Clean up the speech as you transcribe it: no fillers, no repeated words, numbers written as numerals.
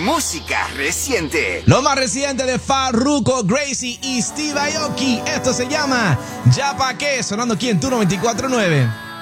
música reciente. Lo más reciente de Farruko, Gracie y Steve Aoki. Esto se llama Ya Pa' Qué, sonando aquí en Tu 94.9.